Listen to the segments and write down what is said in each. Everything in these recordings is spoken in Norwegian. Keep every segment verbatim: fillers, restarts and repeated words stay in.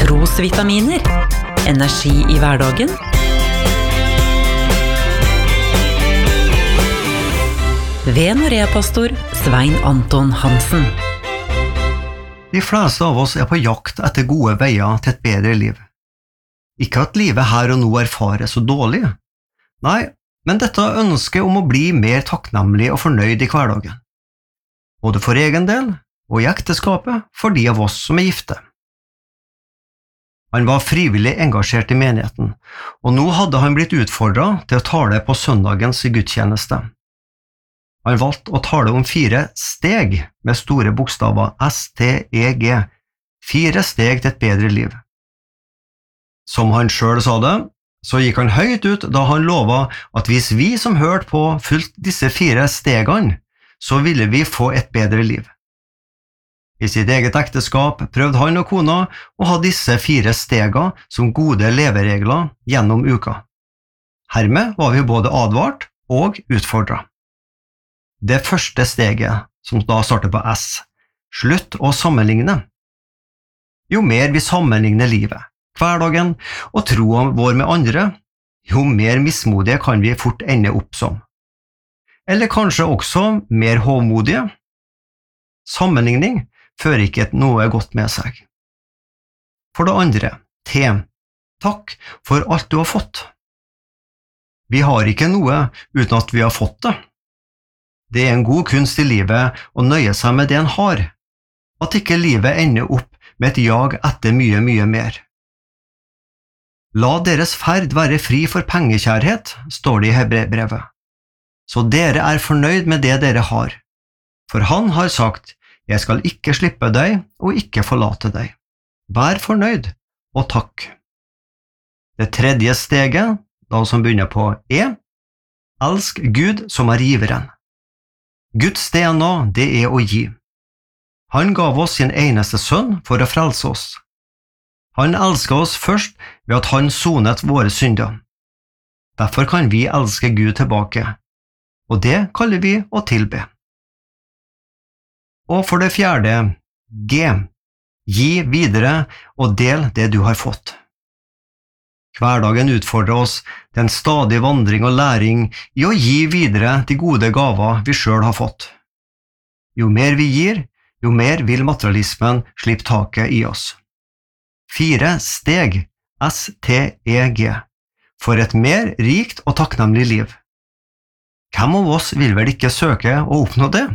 Trosvitaminer. Energi i hverdagen. Ved Norea-pastor Svein Anton Hansen. De fleste av oss er på jakt etter gode veier til et bedre liv. Ikke at livet her og nå erfares så dårlig. Nei, men dette ønsket om å bli mer takknemlig og fornøyd i hverdagen. Både for egen del og i ekteskapet for de av oss som er gifte. Han var frivillig engasjert i menigheten, og nå hadde han blitt utfordret til å tale på søndagens gudstjeneste. Han valgte å tale om fire steg med store bokstaver S T E G, fire steg til et bedre liv. Som han selv sa det, så gikk han høyt ut da han lovet at hvis vi som hørte på fulgte disse fire stegene, så ville vi få et bedre liv. I sitt eget ekteskap prøvde han og kona å ha disse fire stegene som gode leveregler gjennom uka. Hermed var vi både advart og utfordret. Det første steget, som da starter på S, slutt å sammenligne. Jo mer vi sammenligner livet, hverdagen og troen vår med andre, jo mer mismodige kan vi fort ende opp som. Eller kanskje også mer hovmodige. Sammenligning fører ikke noe godt med seg. For det andre, T. Takk for alt du har fått. Vi har ikke noe uten at vi har fått det. Det er en god kunst i livet å nøye seg med det en har, at ikke livet ender opp med et jag etter mye, mye mer. La deres ferd være fri for pengekjærhet, står det i Hebreerbrevet. Så dere er fornøyd med det dere har. For han har sagt, jeg skal ikke slippe deg og ikke forlate deg. Vær fornøyd og takk. Det tredje steget, da som begynner på E, elsk Gud som er giveren. Guds D N A, det er å gi. Han gav oss sin eneste sønn for å frelse oss. Han elsket oss først ved at han sonet våre synder. Derfor kan vi elske Gud tilbake, og det kaller vi å tilbe. Og for det fjerde, G. Gi videre og del det du har fått. Hverdagen utfordrer oss til en stadig vandring og læring i å gi videre de gode gaver vi selv har fått. Jo mer vi gir, jo mer vil materialismen slippe taket i oss. Fire steg, S T E G, for et mer rikt og takknemlig liv. Hvem av oss vil vel ikke søke å oppnå det?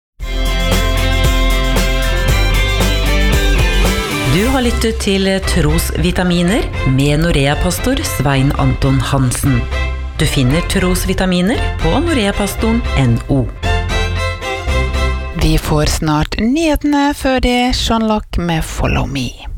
Du har lyttet til Trosvitaminer med Norea-pastor Svein Anton Hansen. Du finner Trosvitaminer på noreapastoren punktum no. Vi får snart nyhetene før det Sean Lock med Follow Me.